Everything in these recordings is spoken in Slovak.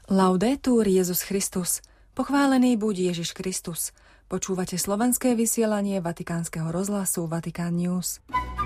Laudetur Jesus Christus. Pochválený buď Ježiš Kristus. Počúvate slovenské vysielanie Vatikánskeho rozhlasu Vatikán News.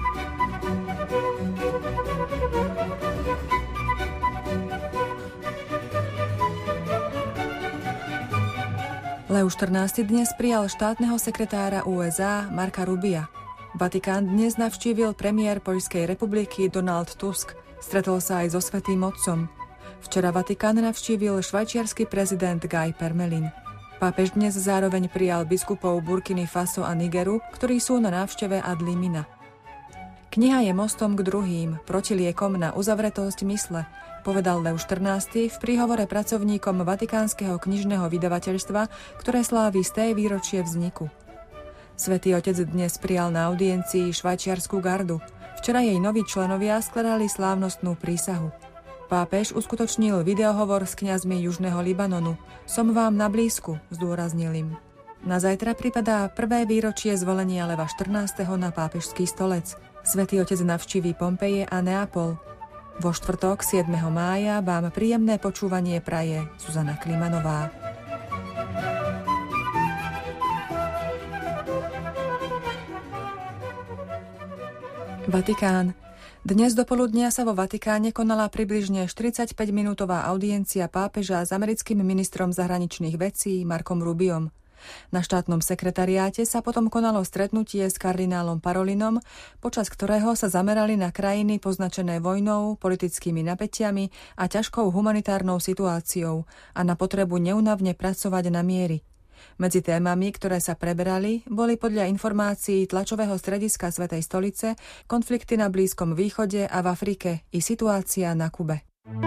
Leo XIV dnes prijal štátneho sekretára USA Marca Rubia. Vatikán dnes navštívil premiér Poľskej republiky Donald Tusk. Stretol sa aj so Svätým Otcom. Včera Vatikán navštívil švajčiarsky prezident Guy Parmelin. Pápež dnes zároveň prijal biskupov Burkiny Faso a Nigeru, ktorí sú na návšteve ad limina. Kniha je mostom k druhým, protiliekom na uzavretosť mysle, povedal Leo XIV v príhovore pracovníkom Vatikánskeho knižného vydavateľstva, ktoré slávi 100. výročie vzniku. Svätý Otec dnes prijal na audiencii švajčiarsku gardu. Včera jej noví členovia skladali slávnostnú prísahu. Pápež uskutočnil videohovor s kňazmi Južného Libanonu. Som vám na blízku, zdôraznil im. Na zajtra pripadá 1. výročie zvolenia Leva XIV. Na pápežský stolec. Svätý Otec navštíví Pompeje a Neapol. Vo štvrtok 7. mája vám príjemné počúvanie praje Zuzana Klimanová. Vatikán. Dnes dopoludnia sa vo Vatikáne konala približne 45-minútová audiencia pápeža s americkým ministrom zahraničných vecí Marcom Rubiom. Na štátnom sekretariáte sa potom konalo stretnutie s kardinálom Parolinom, počas ktorého sa zamerali na krajiny poznačené vojnou, politickými napätiami a ťažkou humanitárnou situáciou a na potrebu neúnavne pracovať na miery. Medzi témami, ktoré sa preberali, boli podľa informácií tlačového strediska Svätej stolice konflikty na Blízkom východe a v Afrike i situácia na Kube.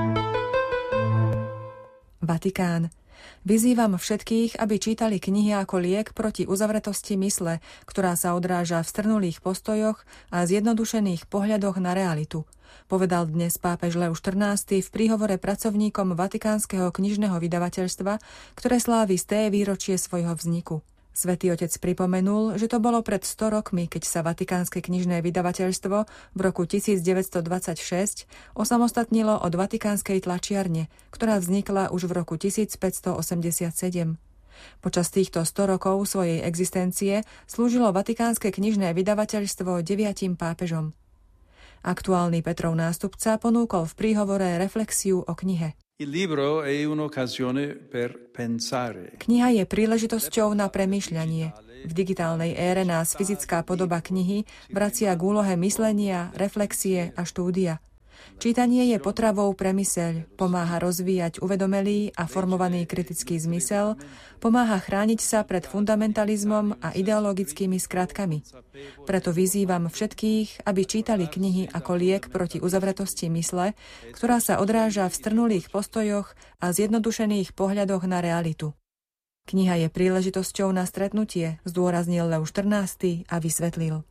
Vatikán. Vyzývam všetkých, aby čítali knihy ako liek proti uzavretosti mysle, ktorá sa odráža v strnulých postojoch a zjednodušených pohľadoch na realitu, povedal dnes pápež Leo XIV v príhovore pracovníkom Vatikánskeho knižného vydavateľstva, ktoré slávi 100. výročie svojho vzniku. Svätý Otec pripomenul, že to bolo pred 100 rokmi, keď sa Vatikánske knižné vydavateľstvo v roku 1926 osamostatnilo od Vatikánskej tlačiarne, ktorá vznikla už v roku 1587. Počas týchto 100 rokov svojej existencie slúžilo Vatikánske knižné vydavateľstvo 9 pápežom. Aktuálny Petrov nástupca ponúkol v príhovore reflexiu o knihe. Kniha je príležitosťou na premýšľanie. V digitálnej ére nás fyzická podoba knihy vracia k úlohe myslenia, reflexie a štúdia. Čítanie je potravou pre myseľ, pomáha rozvíjať uvedomelý a formovaný kritický zmysel, pomáha chrániť sa pred fundamentalizmom a ideologickými skratkami. Preto vyzývam všetkých, aby čítali knihy ako liek proti uzavretosti mysle, ktorá sa odráža v strnulých postojoch a zjednodušených pohľadoch na realitu. Kniha je príležitosťou na stretnutie, zdôraznil Leo XIV a vysvetlil.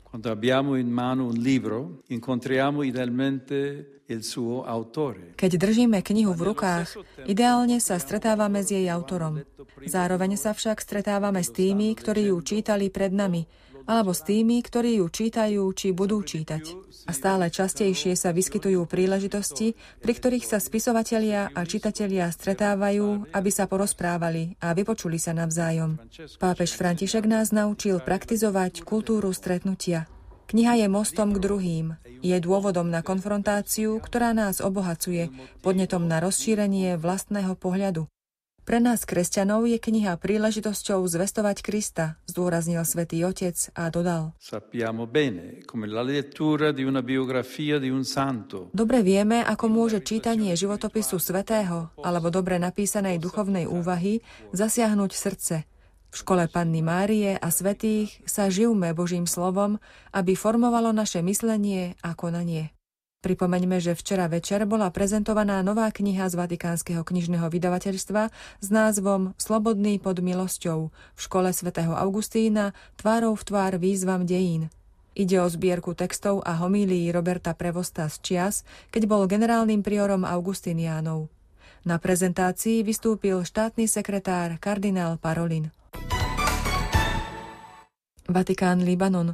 Keď držíme knihu v rukách, ideálne sa stretávame s jej autorom. Zároveň sa však stretávame s tými, ktorí ju čítali pred nami, alebo s tými, ktorí ju čítajú či budú čítať. A stále častejšie sa vyskytujú príležitosti, pri ktorých sa spisovatelia a čitatelia stretávajú, aby sa porozprávali a vypočuli sa navzájom. Pápež František nás naučil praktizovať kultúru stretnutia. Kniha je mostom k druhým, je dôvodom na konfrontáciu, ktorá nás obohacuje, podnetom na rozšírenie vlastného pohľadu. Pre nás, kresťanov, je kniha príležitosťou zvestovať Krista, zdôraznil Svätý Otec a dodal. Dobre vieme, ako môže čítanie životopisu svätého alebo dobre napísanej duchovnej úvahy zasiahnuť srdce. V škole Panny Márie a svätých sa živme Božím slovom, aby formovalo naše myslenie a konanie. Pripomeňme, že včera večer bola prezentovaná nová kniha z Vatikánskeho knižného vydavateľstva s názvom Slobodný pod milosťou v škole svätého Augustína tvárou v tvár výzvam dejín. Ide o zbierku textov a homílií Roberta Prevosta z čias, keď bol generálnym priorom Augustiniánov. Na prezentácii vystúpil štátny sekretár kardinál Parolin. Vatikán, Libanon. V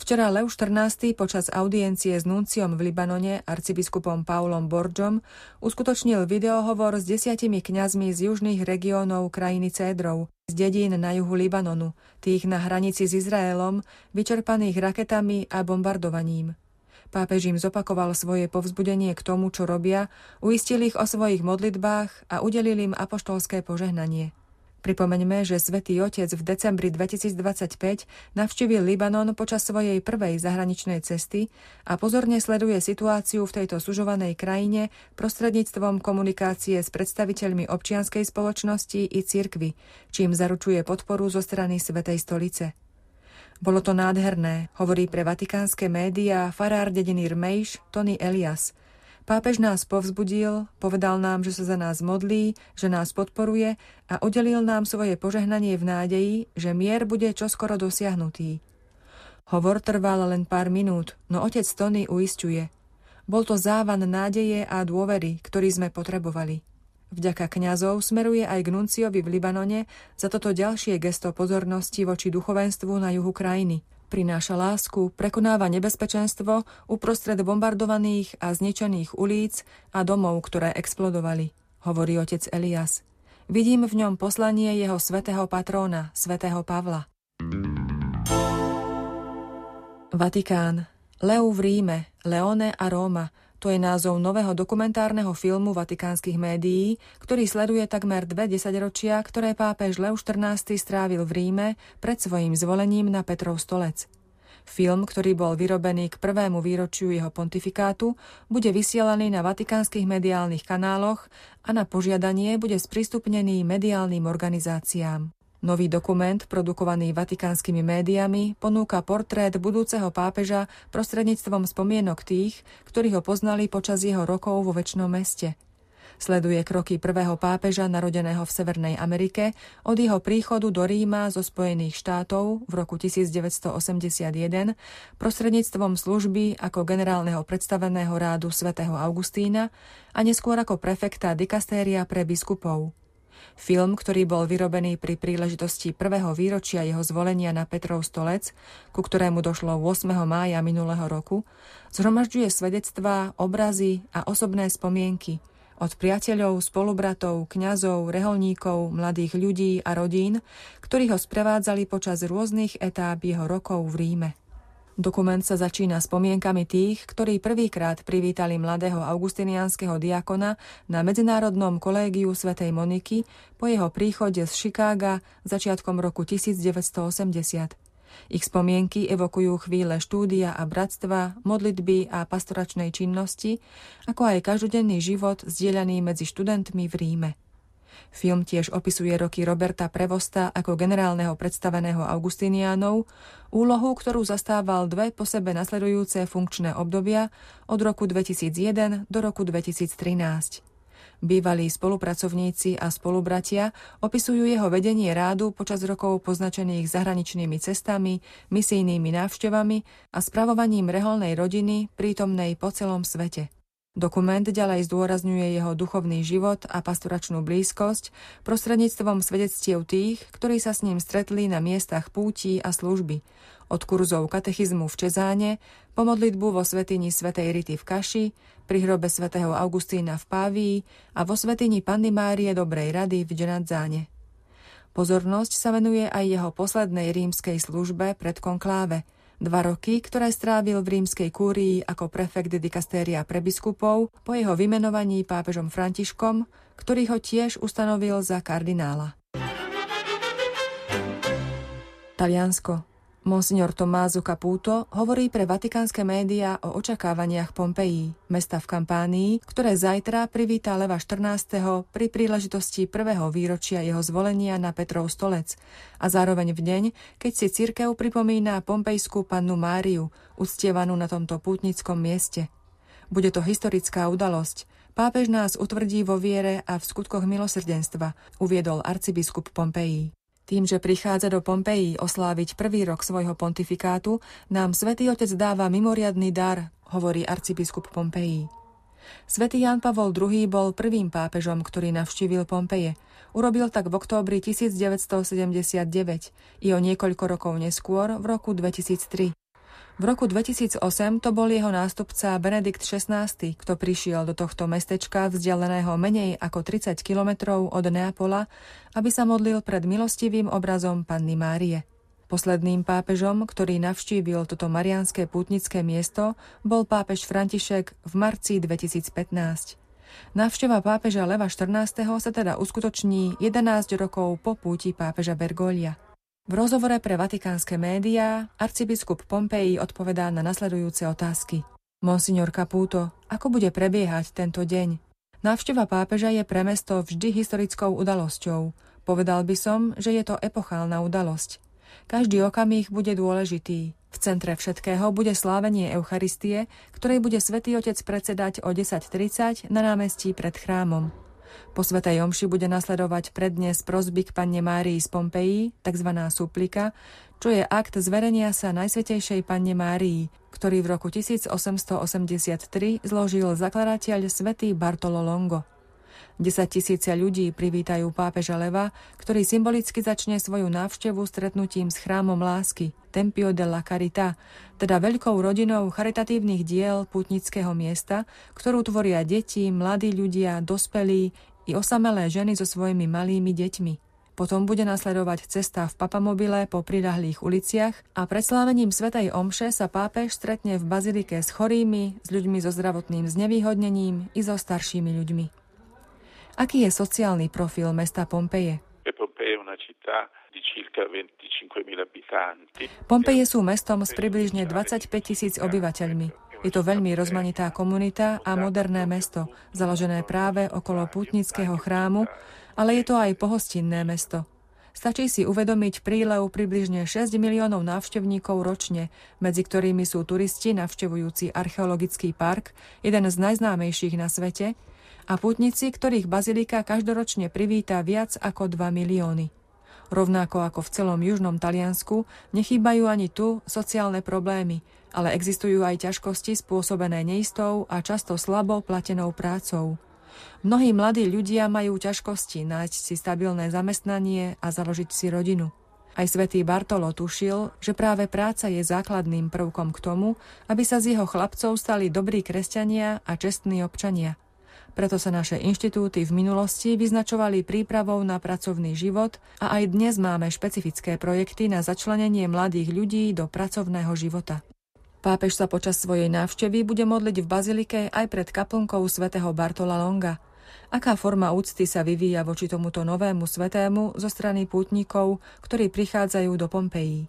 Včera Leo XIV počas audiencie s nunciom v Libanone, arcibiskupom Paulom Borgom, uskutočnil videohovor s 10 kňazmi z južných regiónov krajiny Cédrov, z dedín na juhu Libanonu, tých na hranici s Izraelom, vyčerpaných raketami a bombardovaním. Pápež im zopakoval svoje povzbudenie k tomu, čo robia, uistil ich o svojich modlitbách a udelil im apoštolské požehnanie. Pripomeňme, že Svätý Otec v decembri 2025 navštívil Libanon počas svojej prvej zahraničnej cesty a pozorne sleduje situáciu v tejto sužovanej krajine prostredníctvom komunikácie s predstaviteľmi občianskej spoločnosti i cirkvi, čím zaručuje podporu zo strany Svätej stolice. Bolo to nádherné, hovorí pre vatikánske médiá farár dediny Rmejš Tony Elias. Pápež nás povzbudil, povedal nám, že sa za nás modlí, že nás podporuje a udelil nám svoje požehnanie v nádeji, že mier bude čoskoro dosiahnutý. Hovor trval len pár minút, no otec Tony uisťuje. Bol to závan nádeje a dôvery, ktorý sme potrebovali. Vďaka kňazov smeruje aj k nunciovi v Libanone za toto ďalšie gesto pozornosti voči duchovenstvu na juhu krajiny. Prináša lásku, prekonáva nebezpečenstvo uprostred bombardovaných a zničených ulíc a domov, ktoré explodovali, hovorí otec Elias. Vidím v ňom poslanie jeho svätého patróna, svätého Pavla. Vatikán. Leu v Ríme, Leone a Róma. To je názov nového dokumentárneho filmu vatikánskych médií, ktorý sleduje takmer 2 desaťročia, ktoré pápež Leo XIV strávil v Ríme pred svojím zvolením na Petrov stolec. Film, ktorý bol vyrobený k 1. výročiu jeho pontifikátu, bude vysielaný na vatikánskych mediálnych kanáloch a na požiadanie bude sprístupnený mediálnym organizáciám. Nový dokument, produkovaný vatikánskymi médiami, ponúka portrét budúceho pápeža prostredníctvom spomienok tých, ktorí ho poznali počas jeho rokov vo Večnom meste. Sleduje kroky prvého pápeža narodeného v Severnej Amerike od jeho príchodu do Ríma zo Spojených štátov v roku 1981 prostredníctvom služby ako generálneho predstaveného rádu svätého Augustína a neskôr ako prefekta dikastéria pre biskupov. Film, ktorý bol vyrobený pri príležitosti 1. výročia jeho zvolenia na Petrov stolec, ku ktorému došlo 8. mája minulého roku, zhromažďuje svedectvá, obrazy a osobné spomienky od priateľov, spolubratov, kňazov, reholníkov, mladých ľudí a rodín, ktorí ho sprevádzali počas rôznych etáp jeho rokov v Ríme. Dokument sa začína spomienkami tých, ktorí prvýkrát privítali mladého augustiniánskeho diakona na Medzinárodnom kolégiu svätej Moniky po jeho príchode z Chicaga začiatkom roku 1980. Ich spomienky evokujú chvíle štúdia a bratstva, modlitby a pastoračnej činnosti, ako aj každodenný život zdieľaný medzi študentmi v Ríme. Film tiež opisuje roky Roberta Prevosta ako generálneho predstaveného Augustiniánov, úlohu, ktorú zastával 2 po sebe nasledujúce funkčné obdobia od roku 2001 do roku 2013. Bývalí spolupracovníci a spolubratia opisujú jeho vedenie rádu počas rokov poznačených zahraničnými cestami, misijnými návštevami a spravovaním reholnej rodiny prítomnej po celom svete. Dokument ďalej zdôrazňuje jeho duchovný život a pastoračnú blízkosť prostredníctvom svedectiev tých, ktorí sa s ním stretli na miestach pútí a služby, od kurzov katechizmu v Čezáne, po modlitbu vo svätyni svätej Rity v Kaši, pri hrobe svätého Augustína v Pávii a vo svätyni Panny Márie Dobrej rady v Genazzane. Pozornosť sa venuje aj jeho poslednej rímskej službe pred konkláve, 2 roky, ktoré strávil v rímskej kúrii ako prefekt dikastéria pre biskupov po jeho vymenovaní pápežom Františkom, ktorý ho tiež ustanovil za kardinála. Taliansko. Monsignor Tommaso Caputo hovorí pre vatikánske médiá o očakávaniach Pompeji, mesta v Kampánii, ktoré zajtra privíta Leva XIV. Pri príležitosti 1. výročia jeho zvolenia na Petrov stolec a zároveň v deň, keď si cirkev pripomína pompejskú pannu Máriu, uctievanú na tomto pútnickom mieste. Bude to historická udalosť. Pápež nás utvrdí vo viere a v skutkoch milosrdenstva, uviedol arcibiskup Pompeji. Tým, že prichádza do Pompeji osláviť 1. rok svojho pontifikátu, nám Svätý Otec dáva mimoriadny dar, hovorí arcibiskup Pompeji. Svätý Ján Pavol II bol prvým pápežom, ktorý navštívil Pompeje. Urobil tak v októbri 1979 i o niekoľko rokov neskôr v roku 2003. V roku 2008 to bol jeho nástupca Benedikt XVI, kto prišiel do tohto mestečka vzdialeného menej ako 30 kilometrov od Neapola, aby sa modlil pred milostivým obrazom Panny Márie. Posledným pápežom, ktorý navštívil toto mariánske pútnické miesto, bol pápež František v marci 2015. Návšteva pápeža Leva XIV. Sa teda uskutoční 11 rokov po púti pápeža Bergoglia. V rozhovore pre vatikánske médiá arcibiskup Pompei odpovedá na nasledujúce otázky. Monsignor Caputo, ako bude prebiehať tento deň? Návšteva pápeža je pre mesto vždy historickou udalosťou. Povedal by som, že je to epochálna udalosť. Každý okamih bude dôležitý. V centre všetkého bude slávenie Eucharistie, ktorej bude Svätý Otec predsedať o 10:30 na námestí pred chrámom. Po svätej omši bude nasledovať prednes prosby k Panne Márii z Pompeji, tzv. Suplika, čo je akt zverenia sa Najsvätejšej Panne Márii, ktorý v roku 1883 zložil zakladateľ svätý Bartolo Longo. 10 000 ľudí privítajú pápeža Leva, ktorý symbolicky začne svoju návštevu stretnutím s chrámom lásky, Tempio della Carità, teda veľkou rodinou charitatívnych diel pútnického miesta, ktorú tvoria deti, mladí ľudia, dospelí i osamelé ženy so svojimi malými deťmi. Potom bude nasledovať cesta v papamobile po priľahlých uliciach a pred slávením svätej omše sa pápež stretne v bazilike s chorými, s ľuďmi so zdravotným znevýhodnením i so staršími ľuďmi. Aký je sociálny profil mesta Pompeje? Pompeje sú mestom s približne 25 000 obyvateľmi. Je to veľmi rozmanitá komunita a moderné mesto, založené práve okolo pútnického chrámu, ale je to aj pohostinné mesto. Stačí si uvedomiť prílev približne 6 miliónov návštevníkov ročne, medzi ktorými sú turisti navštevujúci archeologický park, jeden z najznámejších na svete, a pútnici, ktorých bazilika každoročne privíta viac ako 2 milióny. Rovnako ako v celom južnom Taliansku, nechýbajú ani tu sociálne problémy, ale existujú aj ťažkosti spôsobené neistou a často slabo platenou prácou. Mnohí mladí ľudia majú ťažkosti nájsť si stabilné zamestnanie a založiť si rodinu. Aj svätý Bartolo tušil, že práve práca je základným prvkom k tomu, aby sa z jeho chlapcov stali dobrí kresťania a čestní občania. Preto sa naše inštitúty v minulosti vyznačovali prípravou na pracovný život a aj dnes máme špecifické projekty na začlenenie mladých ľudí do pracovného života. Pápež sa počas svojej návštevy bude modliť v bazilike aj pred kaplnkou svätého Bartola Longa. Aká forma úcty sa vyvíja voči tomuto novému svätému zo strany pútnikov, ktorí prichádzajú do Pompejí?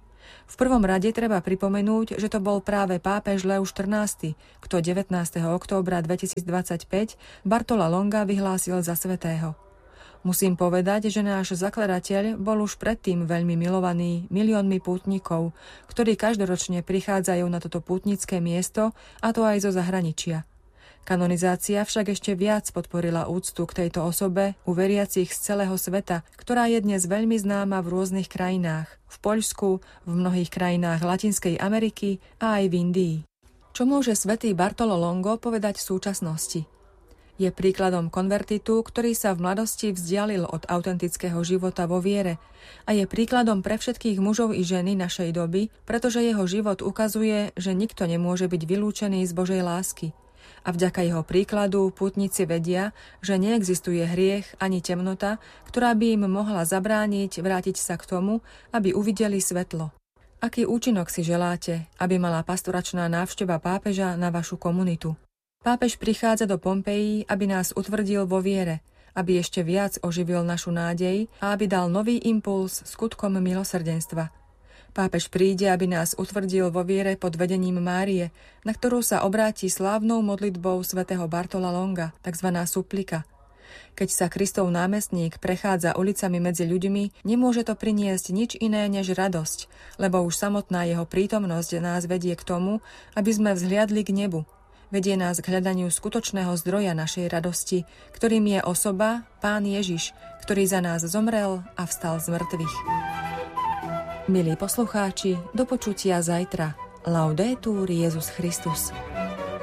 V prvom rade treba pripomenúť, že to bol práve pápež Lev XIV, kto 19. októbra 2025 Bartola Longa vyhlásil za svätého. Musím povedať, že náš zakladateľ bol už predtým veľmi milovaný miliónmi pútnikov, ktorí každoročne prichádzajú na toto pútnické miesto, a to aj zo zahraničia. Kanonizácia však ešte viac podporila úctu k tejto osobe u veriacich z celého sveta, ktorá je dnes veľmi známa v rôznych krajinách, v Poľsku, v mnohých krajinách Latinskej Ameriky a aj v Indii. Čo môže svätý Bartolo Longo povedať v súčasnosti? Je príkladom konvertitu, ktorý sa v mladosti vzdialil od autentického života vo viere, a je príkladom pre všetkých mužov i ženy našej doby, pretože jeho život ukazuje, že nikto nemôže byť vylúčený z Božej lásky. A vďaka jeho príkladu pútnici vedia, že neexistuje hriech ani temnota, ktorá by im mohla zabrániť vrátiť sa k tomu, aby uvideli svetlo. Aký účinok si želáte, aby mala pastoračná návšteva pápeža na vašu komunitu? Pápež prichádza do Pompejí, aby nás utvrdil vo viere, aby ešte viac oživil našu nádej a aby dal nový impuls skutkom milosrdenstva. Pápež príde, aby nás utvrdil vo viere pod vedením Márie, na ktorú sa obráti slávnou modlitbou svätého Bartola Longa, tzv. Suplika. Keď sa Kristov námestník prechádza ulicami medzi ľuďmi, nemôže to priniesť nič iné než radosť, lebo už samotná jeho prítomnosť nás vedie k tomu, aby sme vzhliadli k nebu. Vedie nás k hľadaniu skutočného zdroja našej radosti, ktorým je osoba, Pán Ježiš, ktorý za nás zomrel a vstal z mŕtvych. Milí poslucháči, do počutia zajtra. Laudetur Jesus Christus.